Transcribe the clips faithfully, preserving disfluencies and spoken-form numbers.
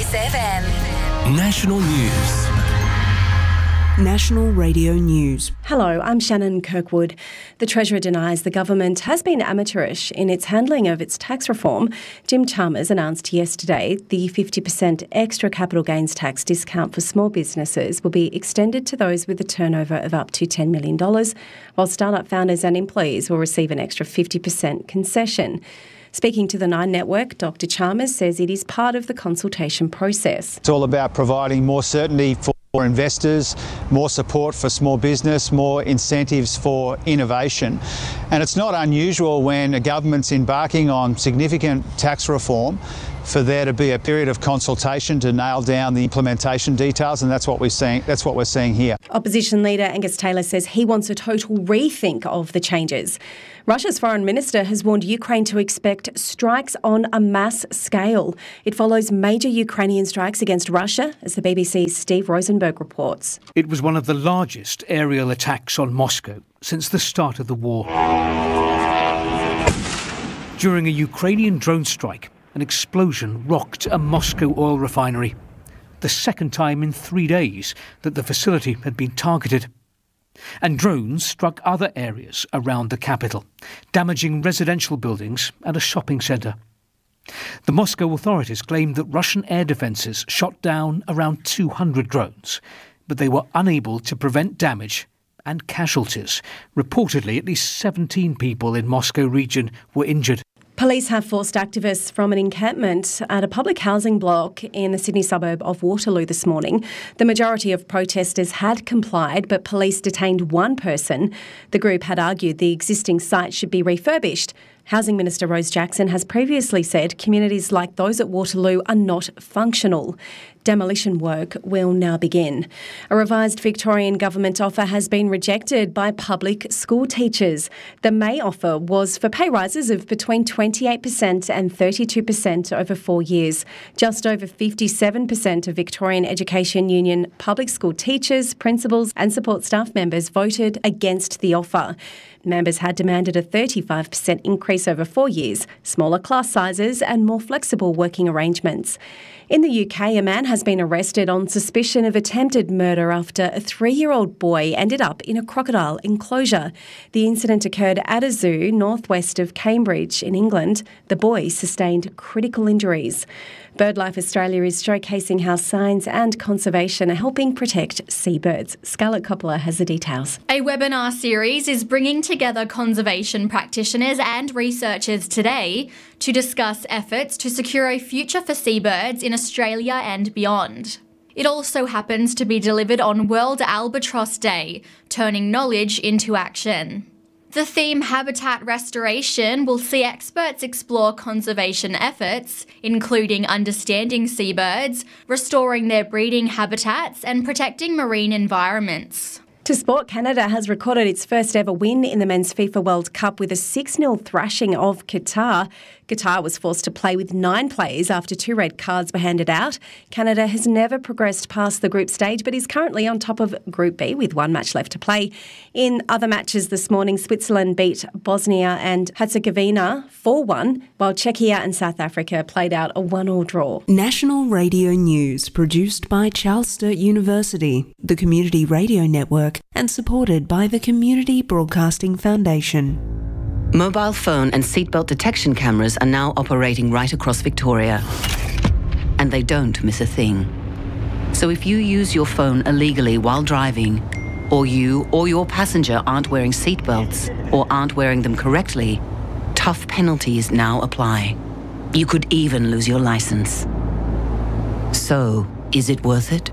Kiss F M. National News. National Radio News. Hello, I'm Shannon Kirkwood. The Treasurer denies the government has been amateurish in its handling of its tax reform. Jim Chalmers announced yesterday the fifty percent extra capital gains tax discount for small businesses will be extended to those with a turnover of up to ten million dollars, while startup founders and employees will receive an extra fifty percent concession. Speaking to the Nine Network, Doctor Chalmers says it is part of the consultation process. It's all about providing more certainty for For investors, more support for small business, more incentives for innovation. And it's not unusual when a government's embarking on significant tax reform for there to be a period of consultation to nail down the implementation details, and that's what we're seeing, that's what we're seeing here. Opposition leader Angus Taylor says he wants a total rethink of the changes. Russia's foreign minister has warned Ukraine to expect strikes on a mass scale. It follows major Ukrainian strikes against Russia, as the B B C's Steve Rosenberg reports. It was one of the largest aerial attacks on Moscow since the start of the war. During a Ukrainian drone strike, an explosion rocked a Moscow oil refinery. The second time in three days that the facility had been targeted. And drones struck other areas around the capital, damaging residential buildings and a shopping centre. The Moscow authorities claimed that Russian air defences shot down around two hundred drones, but they were unable to prevent damage and casualties. Reportedly, at least seventeen people in Moscow region were injured. Police have forced activists from an encampment at a public housing block in the Sydney suburb of Waterloo this morning. The majority of protesters had complied, but police detained one person. The group had argued the existing site should be refurbished. Housing Minister Rose Jackson has previously said communities like those at Waterloo are not functional. Demolition work will now begin. A revised Victorian government offer has been rejected by public school teachers. The May offer was for pay rises of between twenty-eight percent and thirty-two percent over four years. Just over fifty-seven percent of Victorian Education Union public school teachers, principals and support staff members voted against the offer. Members had demanded a thirty-five percent increase over four years, smaller class sizes and more flexible working arrangements. In the U K, a man has been arrested on suspicion of attempted murder after a three-year-old boy ended up in a crocodile enclosure. The incident occurred at a zoo northwest of Cambridge in England. The boy sustained critical injuries. BirdLife Australia is showcasing how science and conservation are helping protect seabirds. Scarlett Coppola has the details. A webinar series is bringing together conservation practitioners and researchers today to discuss efforts to secure a future for seabirds in Australia and beyond. It also happens to be delivered on World Albatross Day, turning knowledge into action. The theme Habitat Restoration will see experts explore conservation efforts, including understanding seabirds, restoring their breeding habitats and protecting marine environments. To sport, Canada has recorded its first ever win in the Men's FIFA World Cup with a six nil thrashing of Qatar. Qatar was forced to play with nine players after two red cards were handed out. Canada has never progressed past the group stage but is currently on top of Group B with one match left to play. In other matches this morning, Switzerland beat Bosnia and Herzegovina four one, while Czechia and South Africa played out a one all draw. National Radio News, produced by Charles Sturt University, the Community Radio Network, and supported by the Community Broadcasting Foundation. Mobile phone and seatbelt detection cameras are now operating right across Victoria. And they don't miss a thing. So if you use your phone illegally while driving, or you or your passenger aren't wearing seatbelts or aren't wearing them correctly, tough penalties now apply. You could even lose your license. So, is it worth it?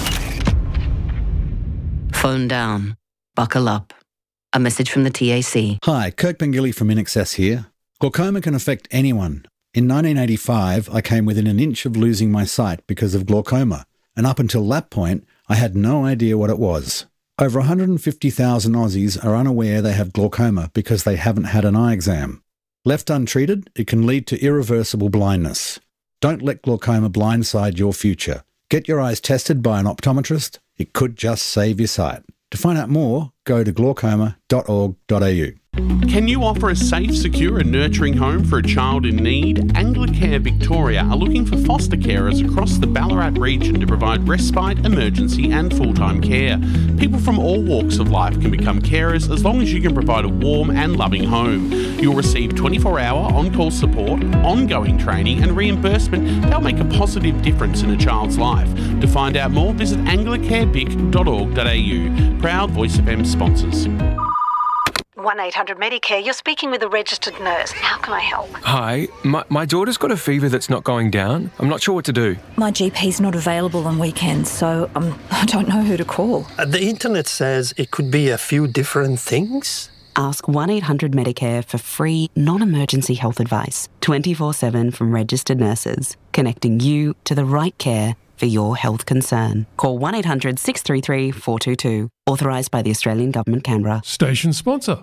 Phone down. Buckle up. A message from the T A C. Hi, Kirk Pengilly from InXS here. Glaucoma can affect anyone. In nineteen eighty-five, I came within an inch of losing my sight because of glaucoma, and up until that point, I had no idea what it was. Over one hundred fifty thousand Aussies are unaware they have glaucoma because they haven't had an eye exam. Left untreated, it can lead to irreversible blindness. Don't let glaucoma blindside your future. Get your eyes tested by an optometrist. It could just save your sight. To find out more, go to glaucoma dot org dot a u. Can you offer a safe, secure and nurturing home for a child in need? Anglicare Victoria are looking for foster carers across the Ballarat region to provide respite, emergency and full-time care. People from all walks of life can become carers as long as you can provide a warm and loving home. You'll receive twenty-four hour on-call support, ongoing training and reimbursement that'll make a positive difference in a child's life. To find out more, visit anglicare vic dot org dot a u. Proud Voice F M sponsors. one eight hundred Medicare, you're speaking with a registered nurse. How can I help? Hi, my, my daughter's got a fever that's not going down. I'm not sure what to do. My G P's not available on weekends, so um, I don't know who to call. Uh, the internet says it could be a few different things. Ask one eight hundred Medicare for free, non-emergency health advice, twenty-four seven from registered nurses, connecting you to the right care for your health concern. Call one eight hundred six three three four two two. Authorised by the Australian Government, Canberra. Station sponsor.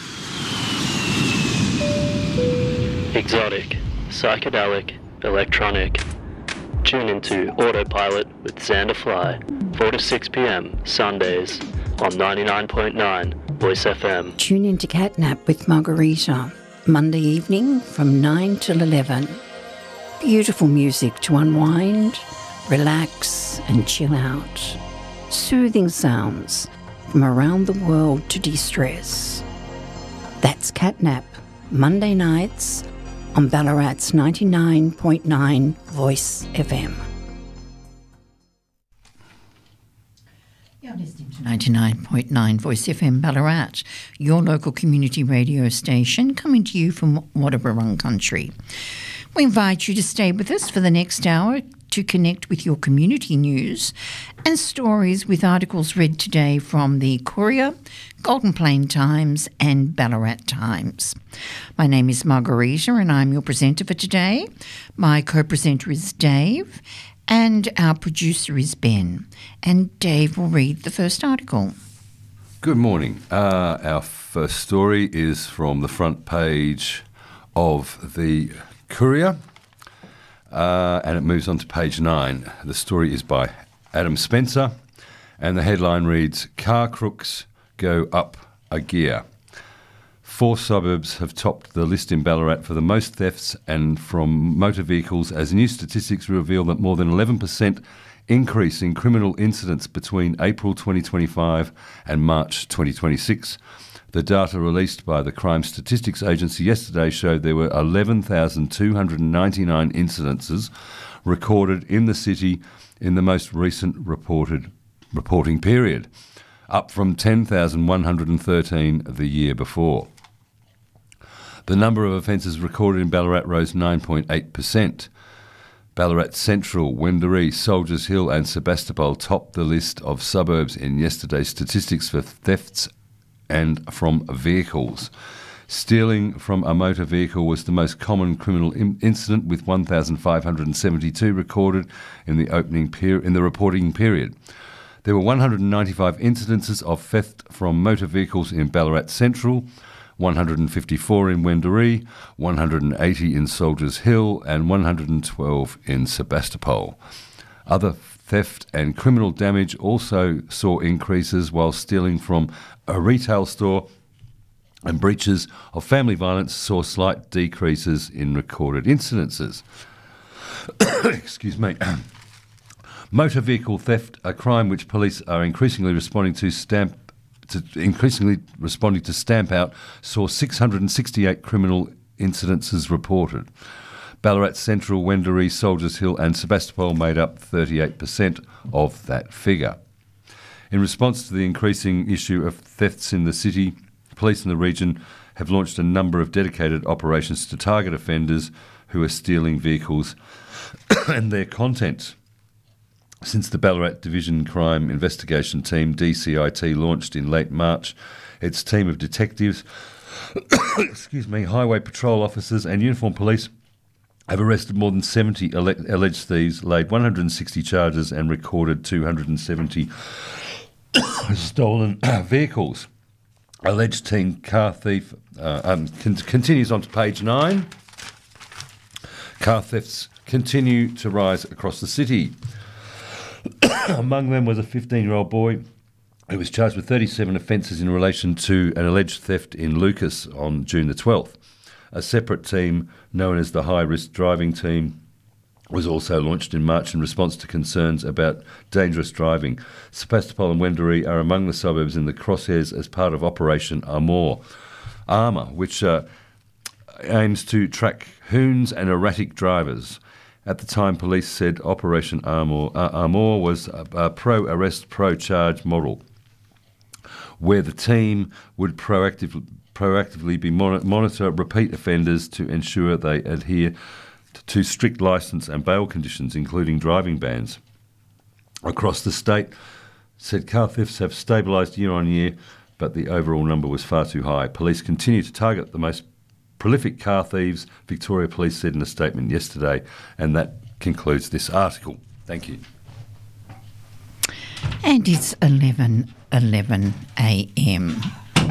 Exotic, psychedelic, electronic. Tune into Autopilot with Xander Fly, four to six p m Sundays on ninety-nine point nine Voice F M. Tune into Catnap with Margarita, Monday evening from nine till eleven. Beautiful music to unwind, relax and chill out. Soothing sounds from around the world to de-stress. That's Catnap, Monday nights on Ballarat's ninety-nine point nine Voice F M. You're listening to ninety-nine point nine Voice F M Ballarat, your local community radio station coming to you from Wadawurrung country. We invite you to stay with us for the next hour to connect with your community news and stories with articles read today from the Courier, Golden Plain Times and Ballarat Times. My name is Margarita and I'm your presenter for today. My co-presenter is Dave and our producer is Ben. And Dave will read the first article. Good morning. Uh, our first story is from the front page of the Courier. Uh, and it moves on to page nine. The story is by Adam Spencer, and the headline reads, Car crooks go up a gear. Four suburbs have topped the list in Ballarat for the most thefts and from motor vehicles as new statistics reveal that more than eleven percent increase in criminal incidents between April twenty twenty-five and March twenty twenty-six. The data released by the Crime Statistics Agency yesterday showed there were eleven thousand two hundred ninety-nine incidences recorded in the city in the most recent reported reporting period, up from ten thousand one hundred thirteen the year before. The number of offences recorded in Ballarat rose nine point eight percent. Ballarat Central, Wendouree, Soldiers Hill and Sebastopol topped the list of suburbs in yesterday's statistics for thefts and from vehicles. Stealing from a motor vehicle was the most common criminal in- incident, with one thousand five hundred seventy-two recorded in the opening per- in the reporting period. There were one hundred ninety-five incidences of theft from motor vehicles in Ballarat Central, one hundred fifty-four in Wendouree, one hundred eighty in Soldiers Hill and one hundred twelve in Sebastopol. Other theft and criminal damage also saw increases, while stealing from a retail store and breaches of family violence saw slight decreases in recorded incidences. Excuse me. Motor vehicle theft, a crime which police are increasingly responding to stamp to increasingly responding to stamp out, saw six hundred sixty-eight criminal incidences reported. Ballarat Central, Wendouree, Soldiers Hill and Sebastopol made up thirty-eight percent of that figure. In response to the increasing issue of thefts in the city, police in the region have launched a number of dedicated operations to target offenders who are stealing vehicles and their contents. Since the Ballarat Division Crime Investigation Team, D C I T, launched in late March, its team of detectives, excuse me, highway patrol officers and uniformed police have arrested more than seventy alle- alleged thieves, laid one hundred sixty charges and recorded two hundred seventy stolen vehicles. Alleged teen car thief uh, um, con- continues on to page nine. Car thefts continue to rise across the city. Among them was a fifteen-year-old boy He was charged with thirty-seven offences in relation to an alleged theft in Lucas on June the twelfth. A separate team, known as the High Risk Driving Team, was also launched in March in response to concerns about dangerous driving. Sebastopol and Wendouree are among the suburbs in the crosshairs as part of Operation Armour, Armour, which uh, aims to track hoons and erratic drivers. At the time, police said Operation Armour, uh, Armour was a, a pro-arrest, pro-charge model, where the team would proactively, proactively be mon- monitor repeat offenders to ensure they adhere to strict licence and bail conditions, including driving bans. Across the state, said car thefts have stabilised year on year, but the overall number was far too high. Police continue to target the most prolific car thieves, Victoria Police said in a statement yesterday, and that concludes this article. Thank you. And it's eleven eleven a m.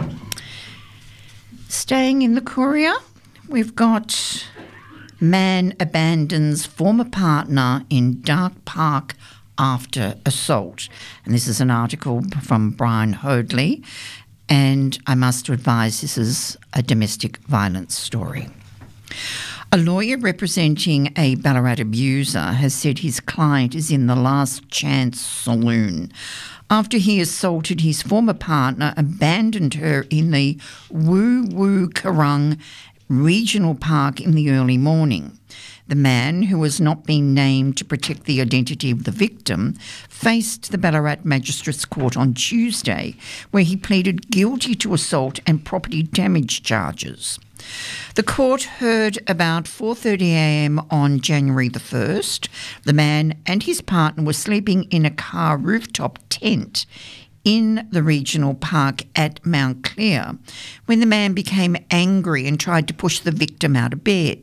Staying in the Courier, we've got man abandons former partner in Dark Park after assault. And this is an article from Brian Hoadley. And I must advise this is a domestic violence story. A lawyer representing a Ballarat abuser has said his client is in the Last Chance Saloon after he assaulted his former partner, abandoned her in the Woo Woo Karung Regional Park in the early morning. The man, who has not been named to protect the identity of the victim, faced the Ballarat Magistrates Court on Tuesday, where he pleaded guilty to assault and property damage charges. The court heard about four thirty a m on January the first. The man and his partner were sleeping in a car rooftop tent in the regional park at Mount Clear when the man became angry and tried to push the victim out of bed.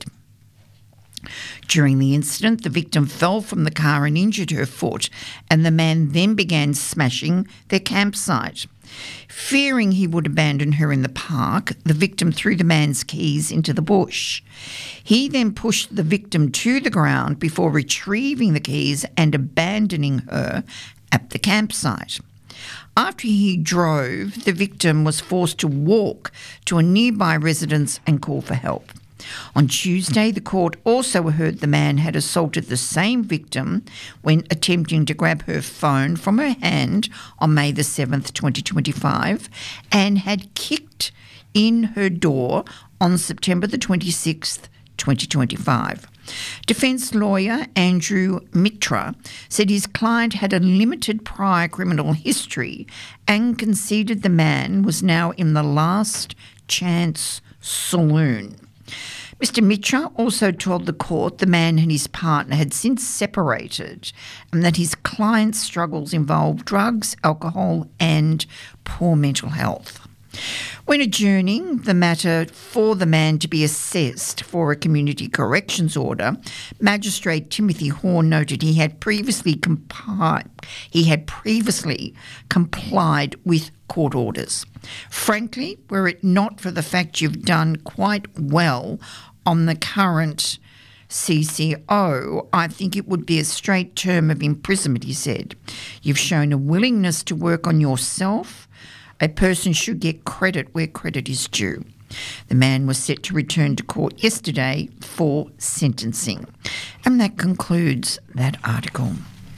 During the incident, the victim fell from the car and injured her foot, and the man then began smashing their campsite. Fearing he would abandon her in the park, the victim threw the man's keys into the bush. He then pushed the victim to the ground before retrieving the keys and abandoning her at the campsite. After he drove, the victim was forced to walk to a nearby residence and call for help. On Tuesday, the court also heard the man had assaulted the same victim when attempting to grab her phone from her hand on May the seventh, twenty twenty-five, and had kicked in her door on September the twenty-sixth, twenty twenty-five. Defence lawyer Andrew Mitra said his client had a limited prior criminal history and conceded the man was now in the Last Chance Saloon. Mister Mitra also told the court the man and his partner had since separated and that his client's struggles involved drugs, alcohol and poor mental health. When adjourning the matter for the man to be assessed for a community corrections order, Magistrate Timothy Horn noted he had previously complied, he had previously complied with court orders. Frankly, were it not for the fact you've done quite well on the current C C O, I think it would be a straight term of imprisonment, he said. You've shown a willingness to work on yourself. A person should get credit where credit is due. The man was set to return to court yesterday for sentencing. And that concludes that article.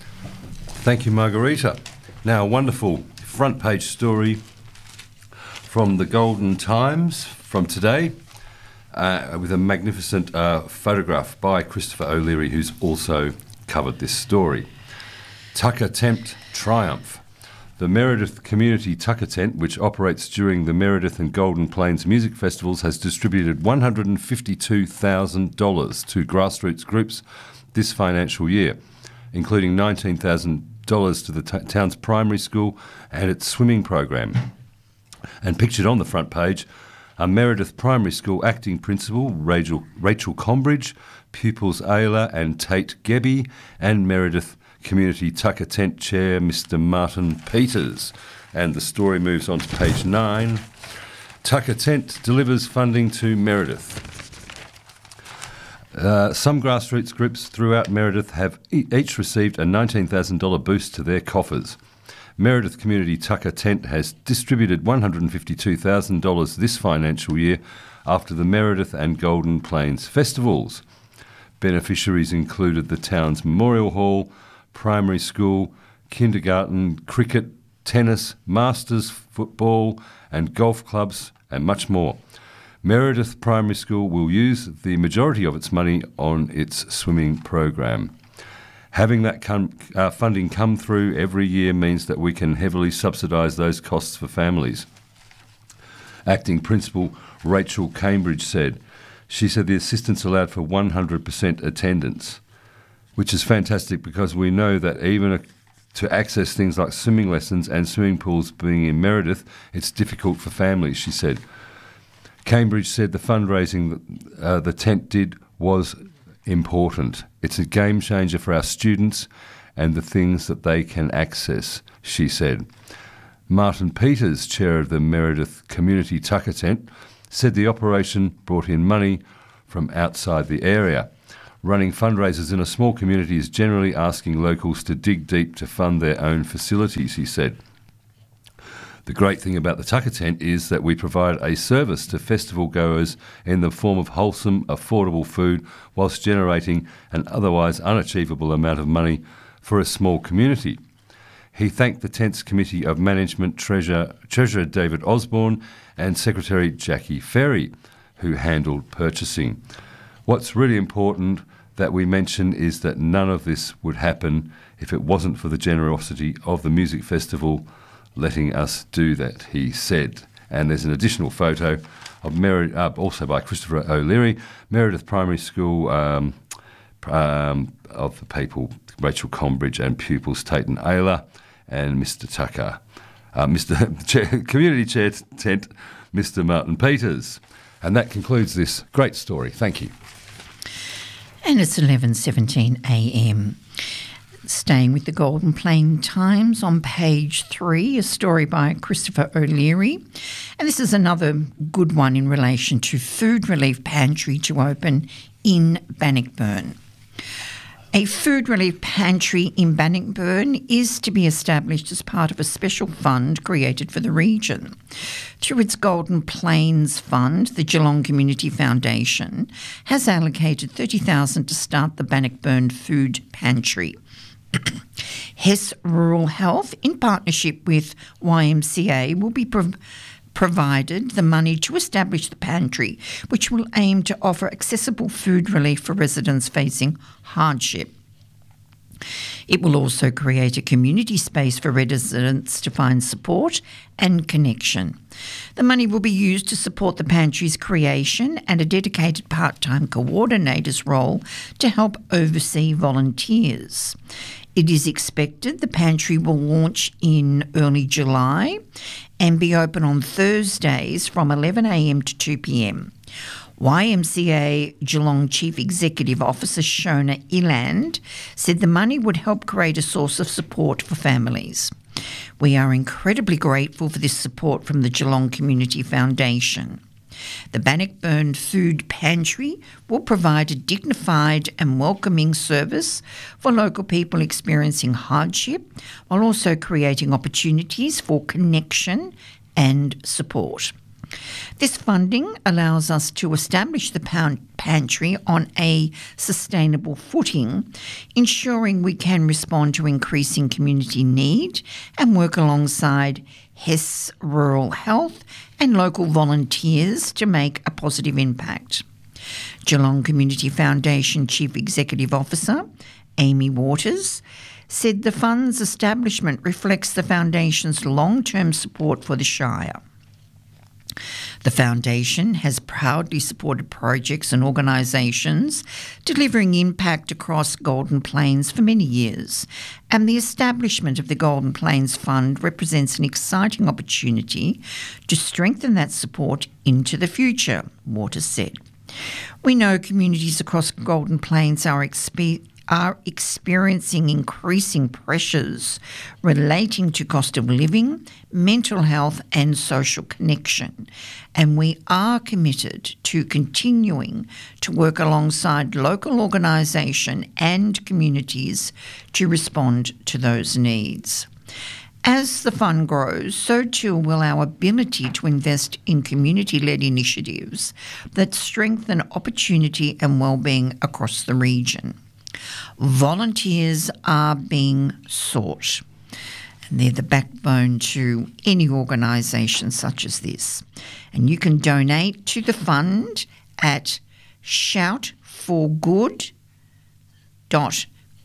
Thank you, Margarita. Now, a wonderful front page story from the Golden Times from today uh, with a magnificent uh, photograph by Christopher O'Leary, who's also covered this story. Tucker Tent Triumph. The Meredith Community Tucker Tent, which operates during the Meredith and Golden Plains Music Festivals, has distributed one hundred fifty-two thousand dollars to grassroots groups this financial year, including nineteen thousand dollars to the t- town's primary school and its swimming program. And pictured on the front page are Meredith Primary School acting principal Rachel, Rachel Combridge, pupils Ayla and Tate Gebby, and Meredith Community Tucker Tent Chair, Mister Martin Peters. And the story moves on to page nine. Tucker Tent delivers funding to Meredith. Uh, some grassroots groups throughout Meredith have e- each received a nineteen thousand dollars boost to their coffers. Meredith Community Tucker Tent has distributed one hundred fifty-two thousand dollars this financial year after the Meredith and Golden Plains festivals. Beneficiaries included the town's Memorial Hall, primary school, kindergarten, cricket, tennis, masters, football and golf clubs and much more. Meredith Primary School will use the majority of its money on its swimming program. Having that com- uh, funding come through every year means that we can heavily subsidise those costs for families. Acting Principal Rachel Cambridge said, she said the assistance allowed for one hundred percent attendance, which is fantastic because we know that even a, to access things like swimming lessons and swimming pools being in Meredith, it's difficult for families, she said. Cambridge said the fundraising that uh, the tent did was important. It's a game changer for our students and the things that they can access, she said. Martin Peters, chair of the Meredith Community Tucker Tent, said the operation brought in money from outside the area. Running fundraisers in a small community is generally asking locals to dig deep to fund their own facilities, he said. The great thing about the Tucker Tent is that we provide a service to festival goers in the form of wholesome, affordable food whilst generating an otherwise unachievable amount of money for a small community. He thanked the Tent's Committee of Management Treasurer, Treasurer David Osborne and Secretary Jackie Ferry, who handled purchasing. What's really important that we mention is that none of this would happen if it wasn't for the generosity of the music festival letting us do that, he said. And there's an additional photo of Mer- uh, also by Christopher O'Leary, Meredith Primary School um, um, of the people, Rachel Combridge and pupils Tayton Ayler and Mister Tucker, uh, Mister Chair, Community Chair Tent, Mister Martin Peters. And that concludes this great story. Thank you. And it's eleven seventeen a m. Staying with the Golden Plain Times on page three, a story by Christopher O'Leary. And this is another good one in relation to food relief pantry to open in Bannockburn. A food relief pantry in Bannockburn is to be established as part of a special fund created for the region. Through its Golden Plains Fund, the Geelong Community Foundation has allocated thirty thousand dollars to start the Bannockburn Food Pantry. Hess Rural Health, in partnership with Y M C A, will be prov- provided the money to establish the pantry, which will aim to offer accessible food relief for residents facing hardship. It will also create a community space for residents to find support and connection. The money will be used to support the pantry's creation and a dedicated part-time coordinator's role to help oversee volunteers. It is expected the pantry will launch in early July and be open on Thursdays from eleven a m to two p m. Y M C A Geelong Chief Executive Officer Shona Eland said the money would help create a source of support for families. We are incredibly grateful for this support from the Geelong Community Foundation. The Bannockburn Food Pantry will provide a dignified and welcoming service for local people experiencing hardship, while also creating opportunities for connection and support. This funding allows us to establish the pantry on a sustainable footing, ensuring we can respond to increasing community need and work alongside Hess Rural Health and local volunteers to make a positive impact. Geelong Community Foundation Chief Executive Officer Amy Waters said the fund's establishment reflects the Foundation's long-term support for the Shire. The Foundation has proudly supported projects and organisations delivering impact across Golden Plains for many years, and the establishment of the Golden Plains Fund represents an exciting opportunity to strengthen that support into the future, Waters said. We know communities across Golden Plains are expe- are experiencing increasing pressures relating to cost of living, mental health and social connection, and we are committed to continuing to work alongside local organisation and communities to respond to those needs. As the fund grows, so too will our ability to invest in community-led initiatives that strengthen opportunity and wellbeing across the region. Volunteers are being sought, and they're the backbone to any organisation such as this. And you can donate to the fund at shout for good dot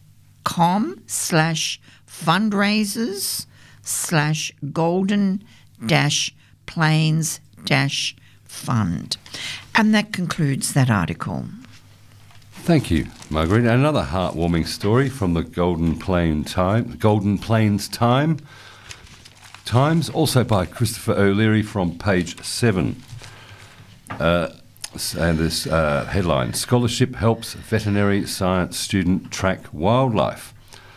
com slash fundraisers slash golden dash plains dash fund. And that concludes that article. Thank you, Marguerite. Another heartwarming story from the Golden Plain Time, Golden Plains Time Times, also by Christopher O'Leary from page seven. Uh, and this uh, headline: Scholarship helps veterinary science student track wildlife.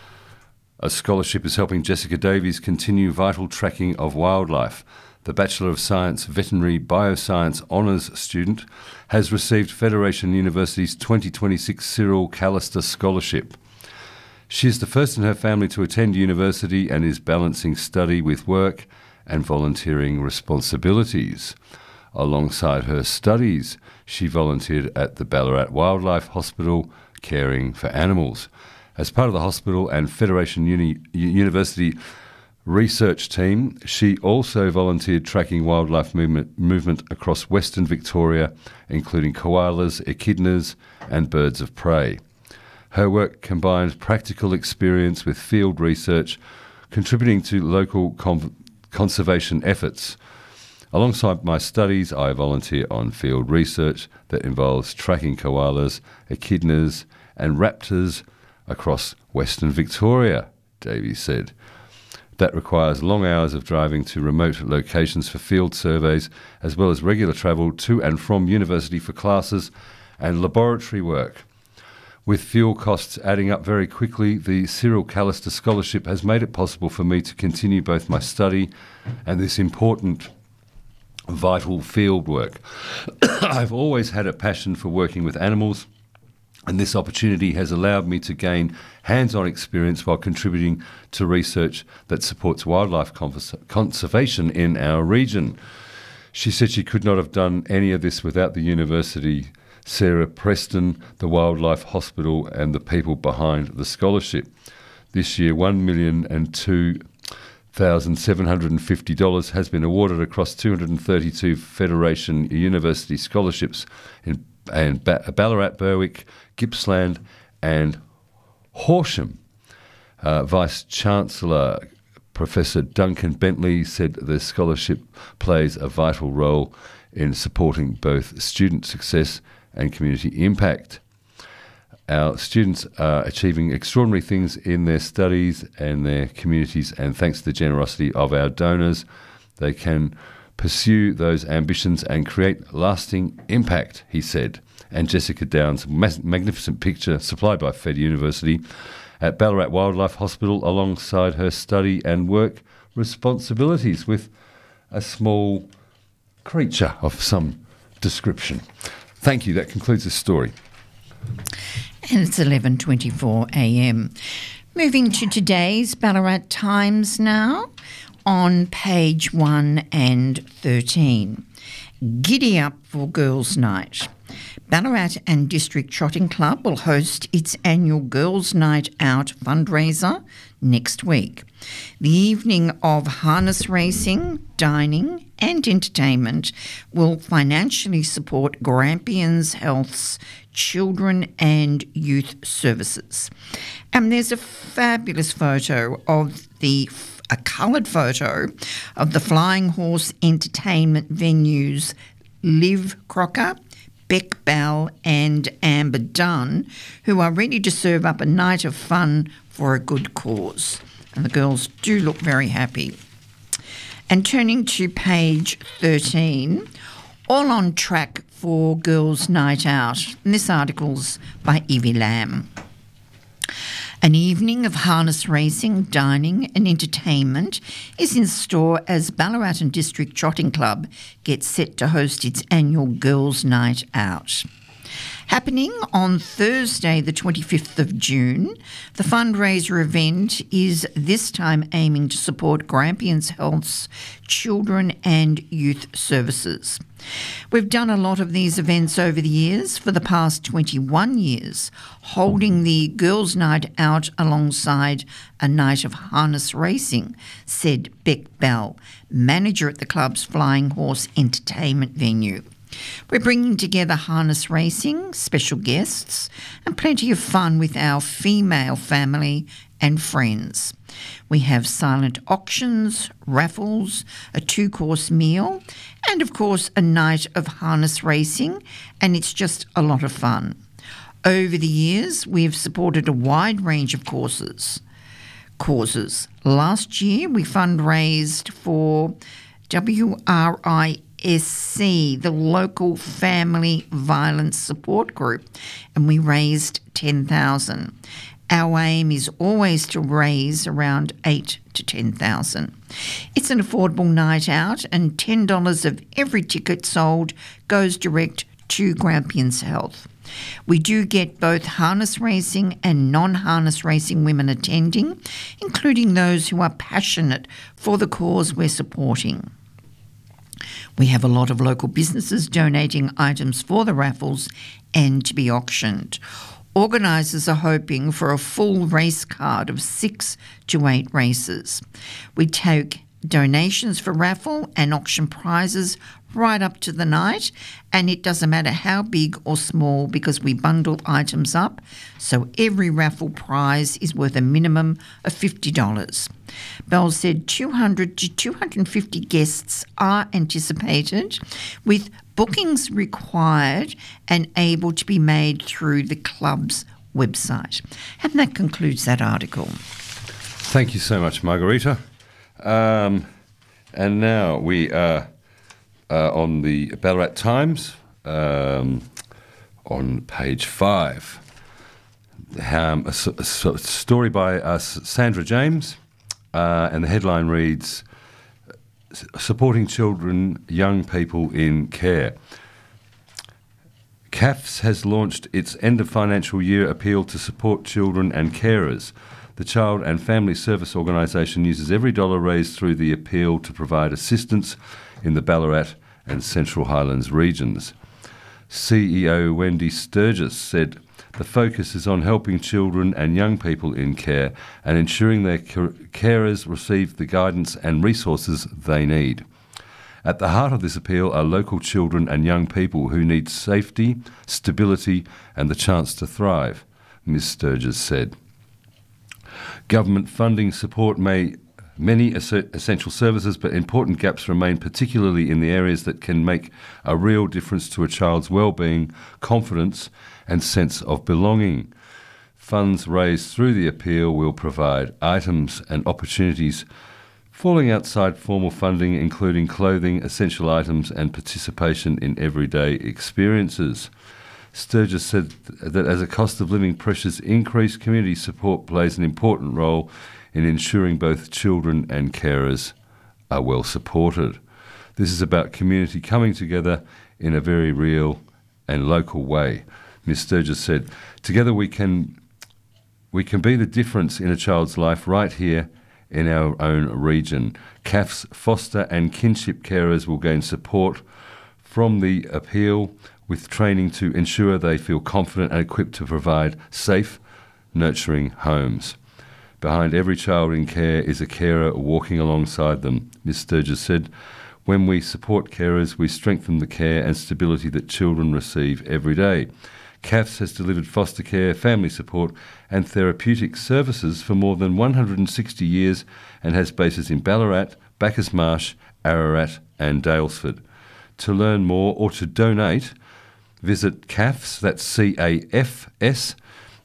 A scholarship is helping Jessica Davies continue vital tracking of wildlife. The Bachelor of Science Veterinary Bioscience Honours student has received Federation University's twenty twenty-six Cyril Callister Scholarship. She is the first in her family to attend university and is balancing study with work and volunteering responsibilities. Alongside her studies, she volunteered at the Ballarat Wildlife Hospital, caring for animals. As part of the hospital and Federation Uni- University research team, she also volunteered tracking wildlife movement, movement across Western Victoria, including koalas, echidnas and birds of prey. Her work combined practical experience with field research, contributing to local con- conservation efforts. Alongside my studies, I volunteer on field research that involves tracking koalas, echidnas and raptors across Western Victoria, Davies said. That requires long hours of driving to remote locations for field surveys, as well as regular travel to and from university for classes and laboratory work. With fuel costs adding up very quickly, the Cyril Callister Scholarship has made it possible for me to continue both my study and this important, vital field work. I've always had a passion for working with animals, and this opportunity has allowed me to gain hands-on experience while contributing to research that supports wildlife conversa- conservation in our region. She said she could not have done any of this without the university, Sarah Preston, the Wildlife Hospital and the people behind the scholarship. This year, one million two thousand seven hundred fifty dollars has been awarded across two hundred thirty-two Federation University scholarships in and ba- Ballarat, Berwick, Gippsland and Horsham. Uh, Vice-Chancellor Professor Duncan Bentley said the scholarship plays a vital role in supporting both student success and community impact. Our students are achieving extraordinary things in their studies and their communities, and thanks to the generosity of our donors, they can pursue those ambitions and create lasting impact, he said. And Jessica Downs' mas- magnificent picture supplied by Fed University at Ballarat Wildlife Hospital alongside her study and work responsibilities with a small creature of some description. Thank you. That concludes the story. And it's eleven twenty-four a m. Moving to today's Ballarat Times now on page one and thirteen. Giddy up for Girls' Night. Ballarat and District Trotting Club will host its annual Girls' Night Out fundraiser next week. The evening of harness racing, dining and entertainment will financially support Grampians Health's children and youth services. And there's a fabulous photo of the a coloured photo of the Flying Horse Entertainment venues Liv Crocker, Beck Bell and Amber Dunn, who are ready to serve up a night of fun for a good cause. And the girls do look very happy. And turning to page thirteen, all on track for Girls' Night Out. And this article's by Evie Lamb. An evening of harness racing, dining and entertainment is in store as Ballarat and District Trotting Club gets set to host its annual Girls' Night Out. Happening on Thursday, the twenty-fifth of June, the fundraiser event is this time aiming to support Grampians Health's children and youth services. We've done a lot of these events over the years, for the past twenty-one years, holding the Girls' Night Out alongside a night of harness racing, said Beck Bell, manager at the club's Flying Horse entertainment venue. We're bringing together harness racing, special guests, and plenty of fun with our female family and friends. We have silent auctions, raffles, a two-course meal, and of course a night of harness racing, and it's just a lot of fun. Over the years, we have supported a wide range of causes. Causes. Last year, we fundraised for W R I S C, the local family violence support group, and we raised ten thousand dollars. Our aim is always to raise around eight to ten thousand dollars. It's an affordable night out, and ten dollars of every ticket sold goes direct to Grampians Health. We do get both harness racing and non-harness racing women attending, including those who are passionate for the cause we're supporting. We have a lot of local businesses donating items for the raffles and to be auctioned. Organisers are hoping for a full race card of six to eight races. We take donations for raffle and auction prizes right up to the night, and it doesn't matter how big or small because we bundle items up, so every raffle prize is worth a minimum of fifty dollars. Bell said two hundred to two hundred fifty guests are anticipated, with bookings required and able to be made through the club's website. And that concludes that article. Thank you so much, Margarita. Um, and now we are uh, on the Ballarat Times um, on page five. Um, a, a, a story by uh, Sandra James, uh, and the headline reads, Supporting Children, Young People in Care. C A F S has launched its end of financial year appeal to support children and carers. The Child and Family Service Organisation uses every dollar raised through the appeal to provide assistance in the Ballarat and Central Highlands regions. C E O Wendy Sturgis said the focus is on helping children and young people in care and ensuring their carers receive the guidance and resources they need. At the heart of this appeal are local children and young people who need safety, stability and the chance to thrive, Miz Sturgis said. Government funding support may many essential services, but important gaps remain, particularly in the areas that can make a real difference to a child's well-being, confidence and sense of belonging. Funds raised through the appeal will provide items and opportunities falling outside formal funding, including clothing, essential items and participation in everyday experiences. Sturgis said that as the cost of living pressures increase, community support plays an important role in ensuring both children and carers are well supported. This is about community coming together in a very real and local way. Miz Sturgis said, together we can, we can be the difference in a child's life right here in our own region. C A F S foster and kinship carers will gain support from the appeal with training to ensure they feel confident and equipped to provide safe, nurturing homes. Behind every child in care is a carer walking alongside them, Miz Sturgis said. When we support carers, we strengthen the care and stability that children receive every day. C A F S has delivered foster care, family support and therapeutic services for more than one hundred sixty years and has bases in Ballarat, Bacchus Marsh, Ararat and Daylesford. To learn more or to donate, visit C A F S, that's C A F S,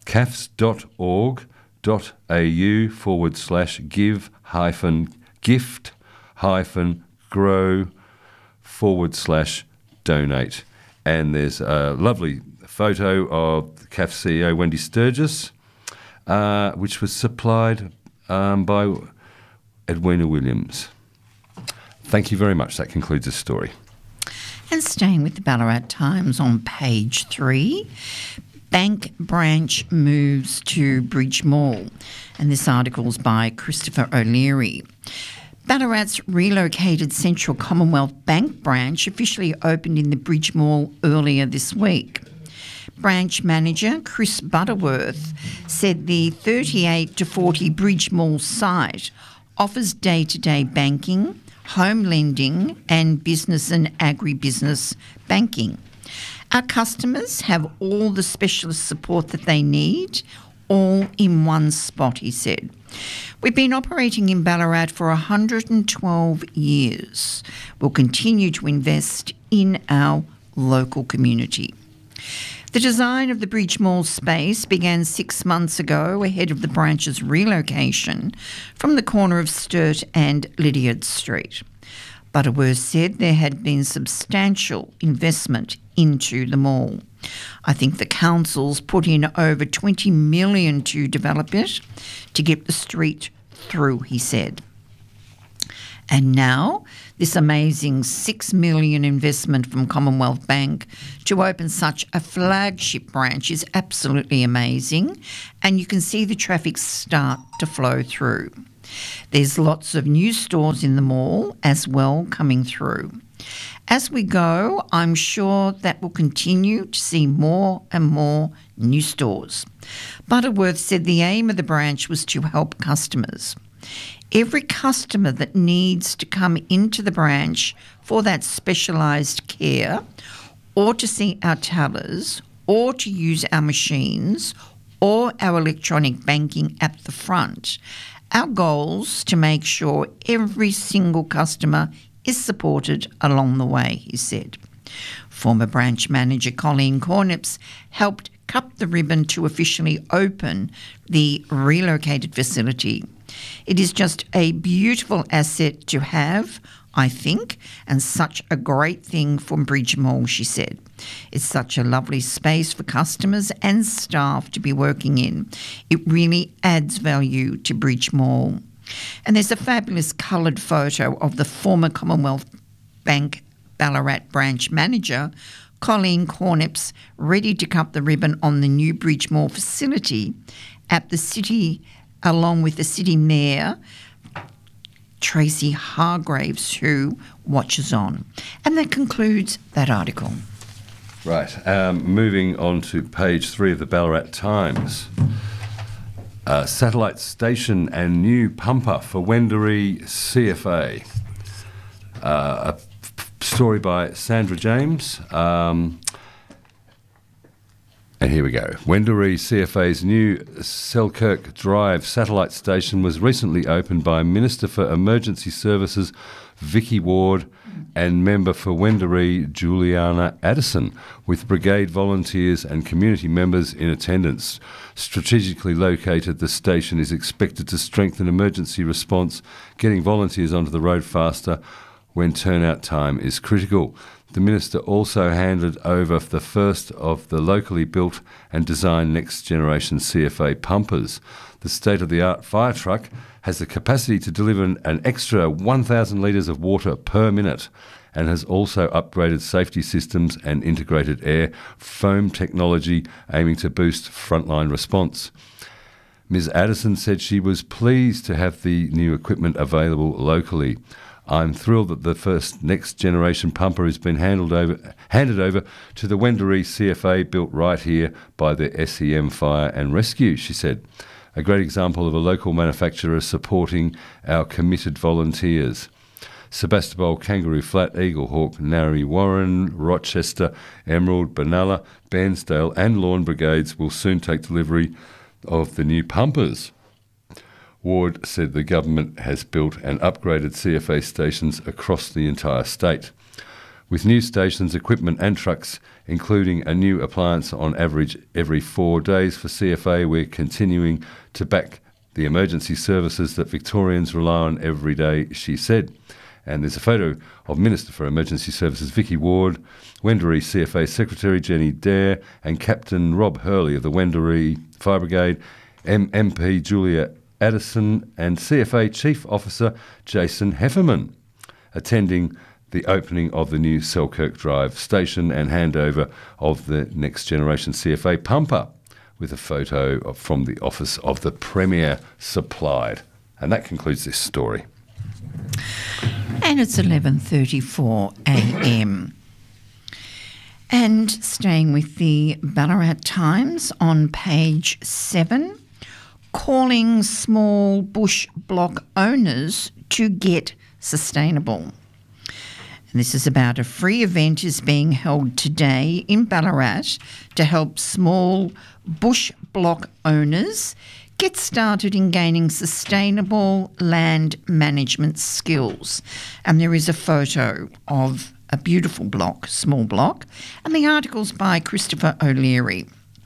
cafs.org. dot au forward slash give hyphen gift hyphen grow forward slash donate. And there's a lovely photo of C A F S C E O Wendy Sturgis, uh, which was supplied um, by Edwina Williams. Thank you very much. That concludes the story. And staying with the Ballarat Times on page three, Bank branch moves to Bridge Mall. And this article's by Christopher O'Leary. Ballarat's relocated Central Commonwealth Bank branch officially opened in the Bridge Mall earlier this week. Branch manager Chris Butterworth said the thirty-eight to forty Bridge Mall site offers day-to-day banking, home lending and business and agribusiness banking. Our customers have all the specialist support that they need, all in one spot, he said. We've been operating in Ballarat for one hundred twelve years. We'll continue to invest in our local community. The design of the Bridge Mall space began six months ago ahead of the branch's relocation from the corner of Sturt and Lydiard Street. Butterworth said there had been substantial investment into the mall. I think the council's put in over twenty million dollars to develop it, to get the street through, he said. And now, this amazing six million dollars investment from Commonwealth Bank to open such a flagship branch is absolutely amazing, and you can see the traffic start to flow through. There's lots of new stores in the mall as well coming through. As we go, I'm sure that we'll continue to see more and more new stores. Butterworth said the aim of the branch was to help customers. Every customer that needs to come into the branch for that specialised care, or to see our tellers, or to use our machines, or our electronic banking at the front, our goal's to make sure every single customer is supported along the way, he said. Former branch manager Colleen Cornips helped cut the ribbon to officially open the relocated facility. It is just a beautiful asset to have, I think, and such a great thing for Bridge Mall, she said. It's such a lovely space for customers and staff to be working in. It really adds value to Bridge Mall. And there's a fabulous coloured photo of the former Commonwealth Bank Ballarat branch manager, Colleen Cornips, ready to cut the ribbon on the new Bridge Mall facility at the city, along with the city mayor, Tracy Hargraves, who watches on. And that concludes that article. Right. Um, moving on to page three of the Ballarat Times. Uh, satellite station and new pumper for Wendouree C F A. Uh, a f- story by Sandra James. Um, and here we go. Wendouree C F A's new Selkirk Drive satellite station was recently opened by Minister for Emergency Services Vicky Ward and member for Wendouree Juliana Addison, with brigade volunteers and community members in attendance. Strategically located, the station is expected to strengthen emergency response, getting volunteers onto the road faster when turnout time is critical. The Minister also handed over the first of the locally built and designed next-generation C F A pumpers. The state-of-the-art fire truck has the capacity to deliver an, an extra one thousand litres of water per minute and has also upgraded safety systems and integrated air foam technology aiming to boost frontline response. Miz Addison said she was pleased to have the new equipment available locally. I'm thrilled that the first next-generation pumper has been handled over, handed over to the Wendouree C F A, built right here by the S E M Fire and Rescue, she said. A great example of a local manufacturer supporting our committed volunteers. Sebastopol, Kangaroo Flat, Eaglehawk, Narre Warren, Rochester, Emerald, Benalla, Bairnsdale and Lawn brigades will soon take delivery of the new pumpers. Ward said the government has built and upgraded C F A stations across the entire state. With new stations, equipment and trucks, including a new appliance on average every four days for C F A, we're continuing to back the emergency services that Victorians rely on every day, she said. And there's a photo of Minister for Emergency Services Vicky Ward, Wendouree C F A Secretary Jenny Dare and Captain Rob Hurley of the Wendouree Fire Brigade, M P Julia Addison and C F A Chief Officer Jason Hefferman attending the opening of the new Selkirk Drive station and handover of the Next Generation C F A pumper, with a photo of, from the office of the Premier supplied. And that concludes this story. And it's eleven thirty-four a m. And staying with the Ballarat Times on page seven, calling small bush block owners to get sustainable. And this is about a free event is being held today in Ballarat to help small bush block owners get started in gaining sustainable land management skills. And there is a photo of a beautiful block, small block, and the article's by Christopher O'Leary.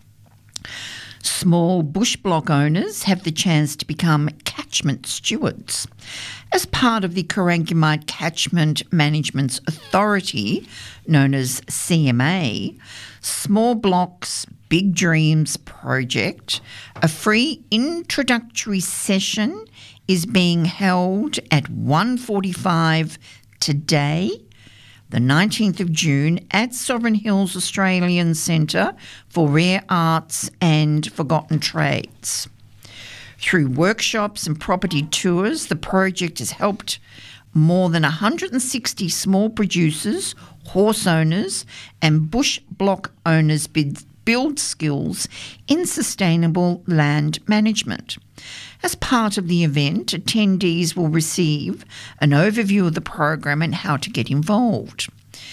Small bush block owners have the chance to become catchment stewards. As part of the Corangamite Catchment Management Authority, known as C M A, Small Blocks Big Dreams project, a free introductory session is being held at one forty-five today, the nineteenth of June, at Sovereign Hills Australian Centre for Rare Arts and Forgotten Trades. Through workshops and property tours, the project has helped more than one hundred sixty small producers, horse owners and bush block owners build skills in sustainable land management. As part of the event, attendees will receive an overview of the program and how to get involved.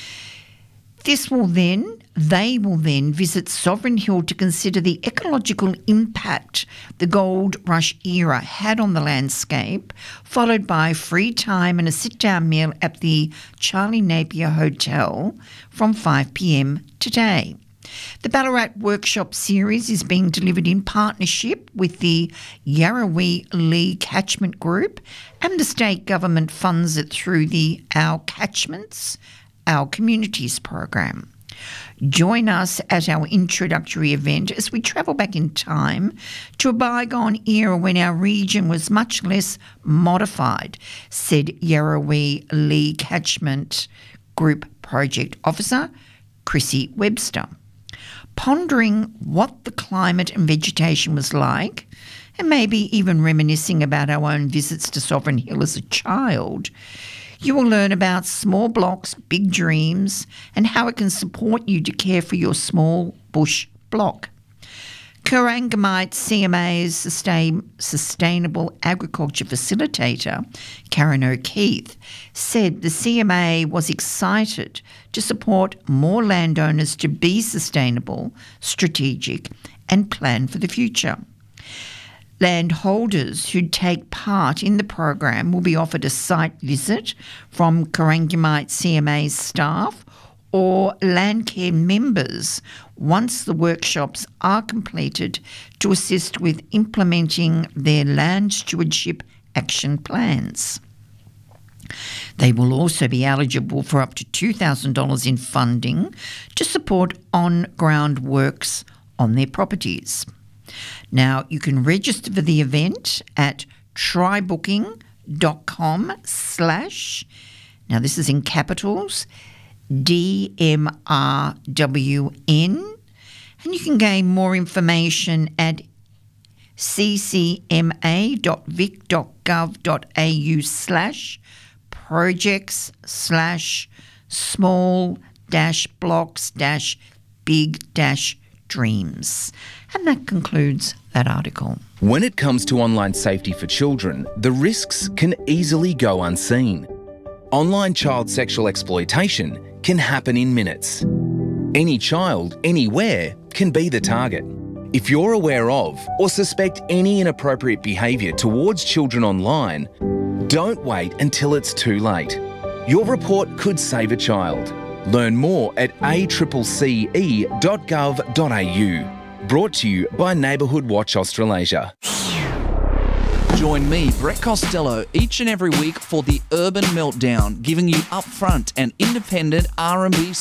This will then, they will then visit Sovereign Hill to consider the ecological impact the gold rush era had on the landscape, followed by free time and a sit-down meal at the Charlie Napier Hotel from five p m today. The Ballarat Workshop Series is being delivered in partnership with the Yarrawee Lee Catchment Group, and the state government funds it through the Our Catchments, Our Communities program. Join us at our introductory event as we travel back in time to a bygone era when our region was much less modified, said Yarrawee Lee Catchment Group Project Officer Chrissy Webster. Pondering what the climate and vegetation was like, and maybe even reminiscing about our own visits to Sovereign Hill as a child, you will learn about small blocks, big dreams, and how it can support you to care for your small bush block. Corangamite C M A's sustain, Sustainable Agriculture Facilitator, Karen O'Keefe, said the C M A was excited to support more landowners to be sustainable, strategic, and plan for the future. Landholders who take part in the program will be offered a site visit from Corangamite C M A's staff or Landcare members once the workshops are completed to assist with implementing their land stewardship action plans. They will also be eligible for up to two thousand dollars in funding to support on-ground works on their properties. Now, you can register for the event at trybooking.com slash, now this is in capitals, D M R W N, and you can gain more information at ccma.vic.gov.au slash projects slash small dash blocks dash big dash dreams. And that concludes that article. When it comes to online safety for children, the risks can easily go unseen. Online child sexual exploitation can happen in minutes. Any child, anywhere, can be the target. If you're aware of or suspect any inappropriate behaviour towards children online, don't wait until it's too late. Your report could save a child. Learn more at a c c c e dot gov dot a u. Brought to you by Neighbourhood Watch Australasia. Join me, Brett Costello, each and every week for the Urban Meltdown, giving you upfront and independent R and B